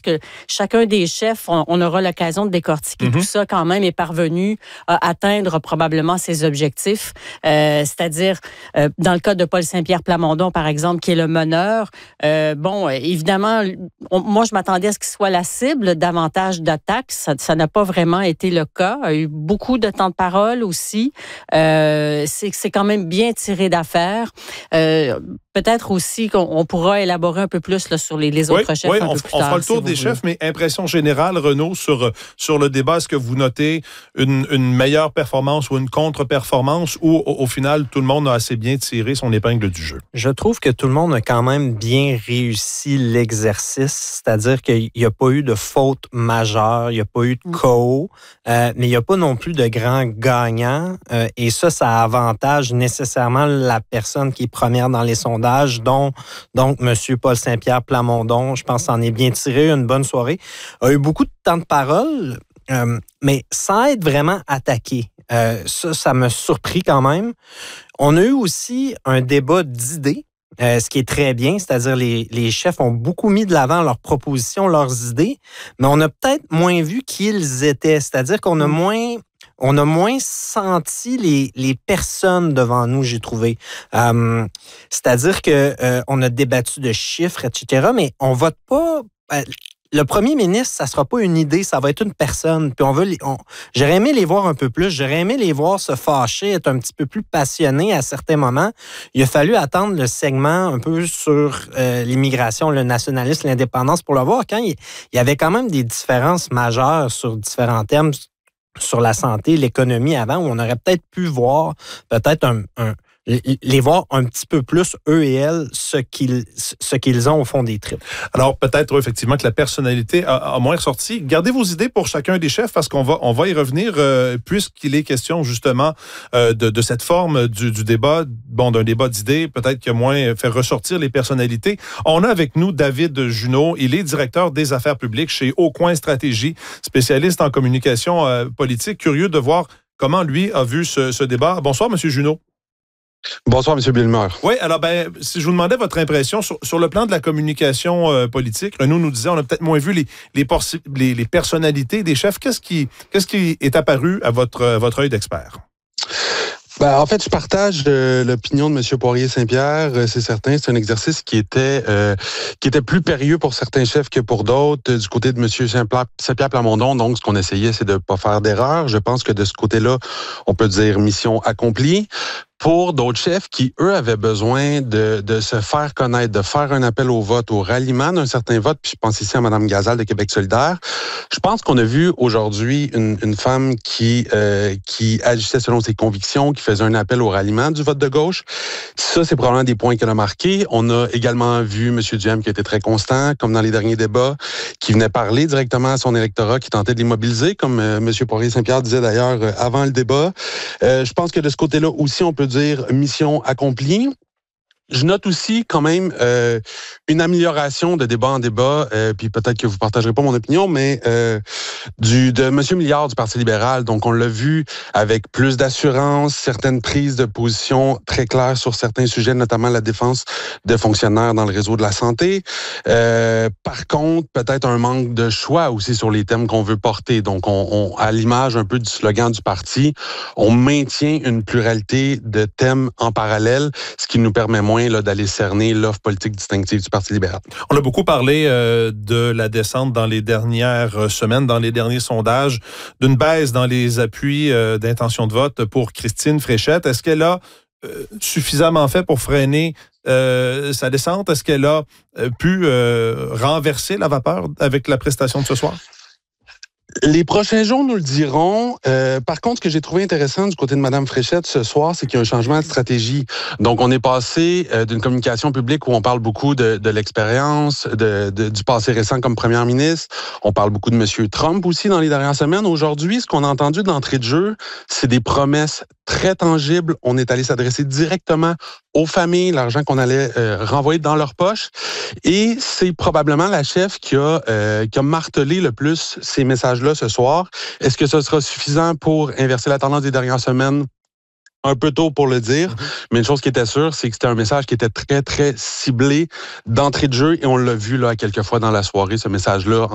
que chacun des chefs, on aura l'occasion de décortiquer tout ça quand même, est parvenu à atteindre probablement ses objectifs. C'est-à-dire, dans le cas de Paul Saint-Pierre Plamondon, par exemple, qui est le meneur, évidemment, moi, je m'attendais à ce qu'il soit la cible davantage d'attaques. Ça n'a pas vraiment été le cas. Il y a eu beaucoup de temps de parole aussi. C'est quand même bien tiré d'affaire. Peut-être aussi qu'on pourra élaborer un peu plus là, sur les autres chefs un peu plus tard. On fera le tour des chefs, mais impression générale, Renaud, sur le débat, est-ce que vous notez une meilleure performance ou une contre-performance ou au final, tout le monde a assez bien tiré son épingle du jeu? Je trouve que tout le monde a quand même bien réussi l'exercice, c'est-à-dire qu'il n'y a pas eu de faute majeure, il n'y a pas eu de KO, mais il n'y a pas non plus de grands gagnants. Et ça avantage nécessairement la personne qui est première dans les sondages, donc M. Paul Saint-Pierre Plamondon, je pense, en est bien tiré, une bonne soirée, a eu beaucoup de temps de parole, mais sans être vraiment attaqué. Ça m'a surpris quand même. On a eu aussi un débat d'idées, ce qui est très bien, c'est-à-dire les chefs ont beaucoup mis de l'avant leurs propositions, leurs idées, mais on a peut-être moins vu qui ils étaient, c'est-à-dire qu'on a moins senti les personnes devant nous, j'ai trouvé. C'est-à-dire que on a débattu de chiffres, etc., mais on vote pas. Le premier ministre, ça sera pas une idée, ça va être une personne. Puis j'aurais aimé les voir un peu plus, j'aurais aimé les voir se fâcher, être un petit peu plus passionnés à certains moments. Il a fallu attendre le segment un peu sur l'immigration, le nationalisme, l'indépendance pour le voir. Quand il y avait quand même des différences majeures sur différents thèmes, sur la santé, l'économie avant, où on aurait peut-être pu voir les voir un petit peu plus, eux et elles, ce qu'ils ont au fond des tripes. Alors, peut-être effectivement que la personnalité a moins ressorti. Gardez vos idées pour chacun des chefs parce qu'on va y revenir puisqu'il est question justement de cette forme du débat, d'un débat d'idées, peut-être qu'il y a moins fait ressortir les personnalités. On a avec nous David Junot. Il est directeur des affaires publiques chez Aucoin Stratégie, spécialiste en communication politique. Curieux de voir comment lui a vu ce débat. Bonsoir, M. Junot. Bonsoir, M. Bilmer. Oui, alors si je vous demandais votre impression sur le plan de la communication politique, Renaud nous disait on a peut-être moins vu les personnalités des chefs. Qu'est-ce qui est apparu à votre œil d'expert? En fait, je partage l'opinion de M. Poirier-Saint-Pierre. C'est certain, c'est un exercice qui était plus périlleux pour certains chefs que pour d'autres. Du côté de M. Saint-Pierre Plamondon, donc, ce qu'on essayait, c'est de ne pas faire d'erreur. Je pense que de ce côté-là, on peut dire mission accomplie. Pour d'autres chefs qui, eux, avaient besoin de se faire connaître, de faire un appel au vote, au ralliement d'un certain vote, puis je pense ici à Mme Gazal de Québec solidaire. Je pense qu'on a vu aujourd'hui une femme qui agissait selon ses convictions, qui faisait un appel au ralliement du vote de gauche. Ça, c'est probablement des points qu'elle a marqués. On a également vu M. Duhem qui a été très constant, comme dans les derniers débats, qui venait parler directement à son électorat, qui tentait de l'immobiliser, comme M. Poirier-Saint-Pierre disait d'ailleurs avant le débat. Je pense que de ce côté-là aussi, on peut dire mission accomplie. Je note aussi quand même une amélioration de débat en débat, puis peut-être que vous partagerez pas mon opinion, mais de M. Milliard du Parti libéral. Donc, on l'a vu avec plus d'assurance, certaines prises de position très claires sur certains sujets, notamment la défense de fonctionnaires dans le réseau de la santé. Par contre, peut-être un manque de choix aussi sur les thèmes qu'on veut porter. Donc, on à l'image un peu du slogan du parti, on maintient une pluralité de thèmes en parallèle, ce qui nous permet moins d'aller cerner l'offre politique distinctive du Parti libéral. On a beaucoup parlé de la descente dans les dernières semaines, dans les derniers sondages, d'une baisse dans les appuis d'intention de vote pour Christine Fréchette. Est-ce qu'elle a suffisamment fait pour freiner sa descente? Est-ce qu'elle a pu renverser la vapeur avec la prestation de ce soir? Les prochains jours nous le diront. Par contre, ce que j'ai trouvé intéressant du côté de Mme Fréchette ce soir, c'est qu'il y a un changement de stratégie. Donc, on est passé d'une communication publique où on parle beaucoup de l'expérience, du passé récent comme première ministre. On parle beaucoup de M. Trump aussi dans les dernières semaines. Aujourd'hui, ce qu'on a entendu d'entrée de jeu, c'est des promesses très tangibles. On est allé s'adresser directement aux familles, l'argent qu'on allait renvoyer dans leur poche. Et c'est probablement la chef qui a martelé le plus ces messages-là ce soir. Est-ce que ce sera suffisant pour inverser la tendance des dernières semaines? Un peu tôt pour le dire, mais une chose qui était sûre, c'est que c'était un message qui était très, très ciblé d'entrée de jeu et on l'a vu là quelques fois dans la soirée, ce message-là